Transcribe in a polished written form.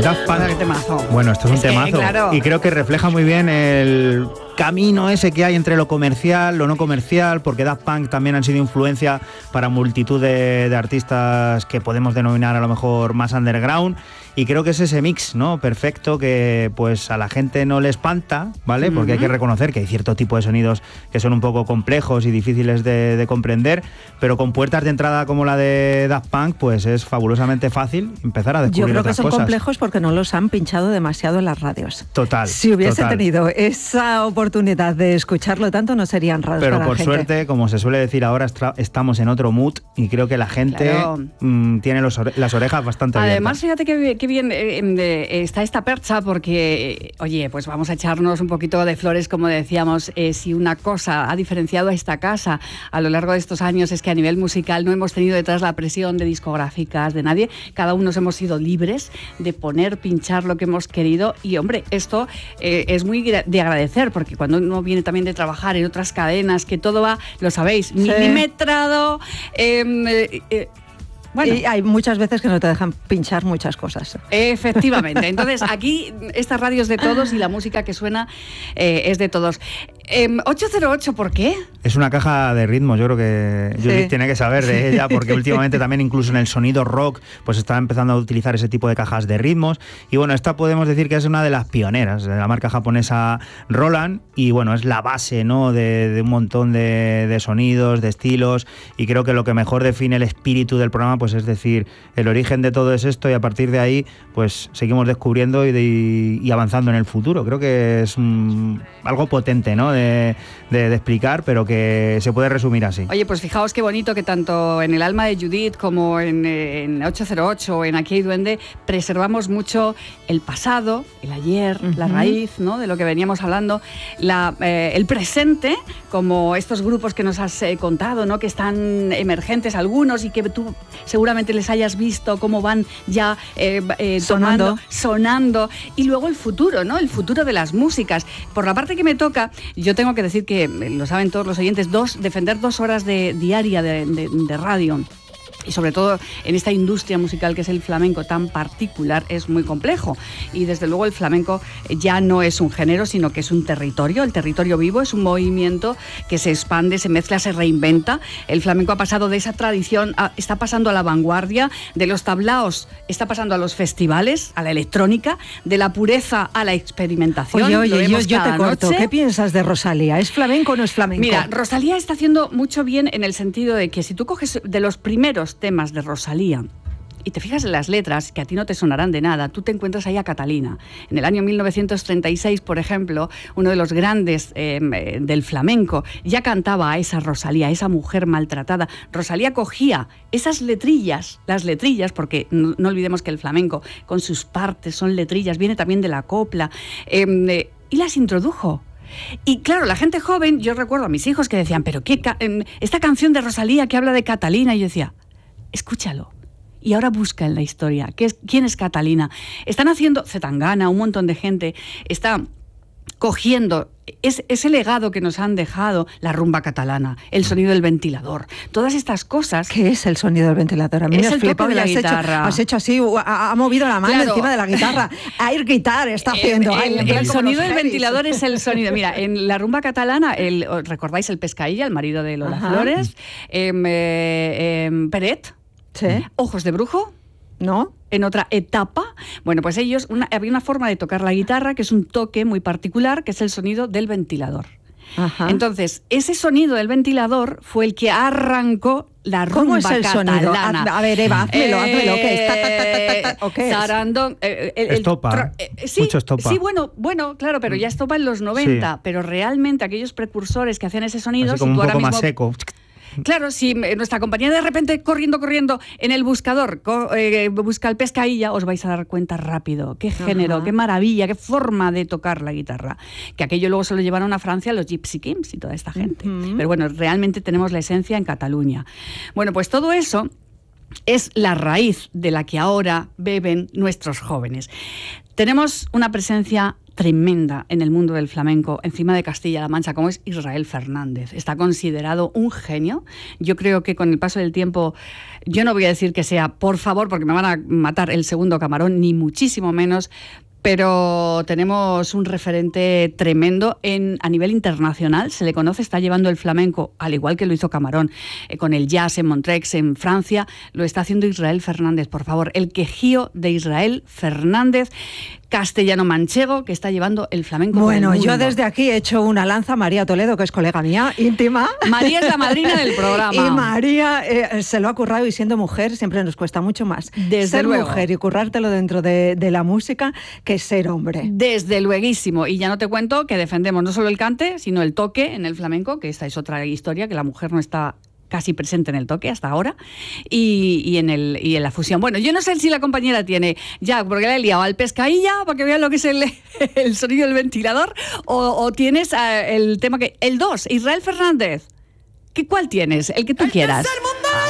Daft Punk. Qué temazo. Bueno, esto es un temazo. Claro. Y creo que refleja muy bien el camino ese que hay entre lo comercial, lo no comercial, porque Daft Punk también han sido influencia para multitud de artistas que podemos denominar a lo mejor más underground. Y creo que es ese mix, ¿no? Perfecto, que pues a la gente no le espanta, ¿vale? Porque hay que reconocer que hay cierto tipo de sonidos que son un poco complejos y difíciles de comprender, pero con puertas de entrada como la de Daft Punk, pues es fabulosamente fácil empezar a descubrir otras cosas. Yo creo que son complejos porque no los han pinchado demasiado en las radios. Total. Si hubiese tenido esa oportunidad de escucharlo tanto, no serían raros pero para por la gente. suerte, como se suele decir ahora, estamos en otro mood y creo que la gente tiene las orejas bastante abiertas. Además, fíjate que bien está esta percha porque, oye, pues vamos a echarnos un poquito de flores, como decíamos. Si una cosa ha diferenciado a esta casa a lo largo de estos años es que a nivel musical no hemos tenido detrás la presión de discográficas, de nadie. Cada uno hemos sido libres de poner, pinchar lo que hemos querido. Y, hombre, esto es muy de agradecer, porque cuando uno viene también de trabajar en otras cadenas, que todo va, lo sabéis, milimetrado. Bueno. Y hay muchas veces que no te dejan pinchar muchas cosas. Efectivamente. Entonces, aquí esta radio es de todos y la música que suena es de todos. 808, ¿por qué? Es una caja de ritmos, yo creo que Judith tiene que saber de ella, porque últimamente también incluso en el sonido rock pues está empezando a utilizar ese tipo de cajas de ritmos. Y bueno, esta podemos decir que es una de las pioneras de la marca japonesa Roland, y bueno, es la base, ¿no?, de un montón de sonidos, de estilos, y creo que lo que mejor define el espíritu del programa, pues es decir, el origen de todo es esto, y a partir de ahí pues seguimos descubriendo y avanzando en el futuro. Creo que es algo potente, ¿no?, de explicar, pero que se puede resumir así. Oye, pues fijaos qué bonito que tanto en El alma de Judith como en 808 o en Aquí hay duende preservamos mucho el pasado, el ayer, la raíz, ¿no?, de lo que veníamos hablando, el presente, como estos grupos que nos has contado, ¿no?, que están emergentes algunos y que tú seguramente les hayas visto cómo van ya sonando, y luego el futuro, ¿no?, el futuro de las músicas. Por la parte que me toca, yo tengo que decir que, lo saben todos los oyentes, defender 2 horas diaria de radio, y sobre todo en esta industria musical que es el flamenco tan particular, es muy complejo. Y desde luego el flamenco ya no es un género, sino que es un territorio. El territorio vivo es un movimiento que se expande, se mezcla, se reinventa. El flamenco ha pasado de esa tradición, está pasando a la vanguardia, de los tablaos está pasando a los festivales, a la electrónica, de la pureza a la experimentación. Oye, yo te corto. ¿Qué piensas de Rosalía? ¿Es flamenco o no es flamenco? Mira, Rosalía está haciendo mucho bien en el sentido de que si tú coges de los primeros temas de Rosalía y te fijas en las letras, que a ti no te sonarán de nada, tú te encuentras ahí a Catalina. En el año 1936, por ejemplo, uno de los grandes del flamenco ya cantaba a esa Rosalía, a esa mujer maltratada. Rosalía cogía esas letrillas, las letrillas, porque no olvidemos que el flamenco con sus partes son letrillas, viene también de la copla, y las introdujo. Y claro, la gente joven, yo recuerdo a mis hijos que decían, pero esta canción de Rosalía que habla de Catalina, y yo decía, escúchalo. Y ahora busca en la historia, ¿quién es Catalina? Están haciendo, Zetangana, un montón de gente, está cogiendo ese legado que nos han dejado, la rumba catalana, el sonido del ventilador, todas estas cosas. ¿Qué es el sonido del ventilador? A mí es me el toque de la guitarra. Has hecho así, ha movido la mano encima de la guitarra. Air guitar está haciendo. El sonido del ventilador es el sonido. Mira, en la rumba catalana, ¿recordáis el Pescailla, el marido de Lola Flores? Peret. ¿Sí? Ojos de brujo. ¿No? En otra etapa, bueno, pues ellos, había una forma de tocar la guitarra que es un toque muy particular, que es el sonido del ventilador. Ajá. Entonces, ese sonido del ventilador fue el que arrancó la rumba ¿Cómo es el catalana. Sonido? A ver, Eva, házmelo, ¿qué es? ¿O qué es? Sarandón, estopa, mucho estopa. Sí, bueno, claro, pero ya estopa en los 90, sí. Pero realmente aquellos precursores que hacían ese sonido... Así como un poco más seco... Claro, si nuestra compañía de repente corriendo en el buscador busca el Pescailla, os vais a dar cuenta rápido. Qué género, qué maravilla, qué forma de tocar la guitarra. Que aquello luego se lo llevaron a Francia los Gypsy Kings y toda esta gente. Pero bueno, realmente tenemos la esencia en Cataluña. Bueno, pues todo eso es la raíz de la que ahora beben nuestros jóvenes. Tenemos una presencia tremenda en el mundo del flamenco, encima de Castilla-La Mancha, como es Israel Fernández. Está considerado un genio. Yo creo que con el paso del tiempo, yo no voy a decir que sea, por favor, porque me van a matar, el segundo Camarón, ni muchísimo menos, pero tenemos un referente tremendo a nivel internacional. Se le conoce, está llevando el flamenco, al igual que lo hizo Camarón, con el jazz en Montreux, en Francia, lo está haciendo Israel Fernández. Por favor, el quejío de Israel Fernández, castellano-manchego, que está llevando el flamenco. Bueno, yo desde aquí he hecho una lanza a María Toledo, que es colega mía, íntima. María es la madrina del programa. Y María se lo ha currado, y siendo mujer siempre nos cuesta mucho más ser mujer y currártelo dentro de la música que ser hombre. Desde lueguísimo. Y ya no te cuento que defendemos no solo el cante, sino el toque en el flamenco, que esta es otra historia, que la mujer no está casi presente en el toque hasta ahora, y en la fusión. Bueno, yo no sé si la compañera tiene ya, porque le he liado al pescadilla para que vean lo que es el sonido del ventilador, o tienes el tema el 2, Israel Fernández. ¿Cuál tienes? El que tú quieras.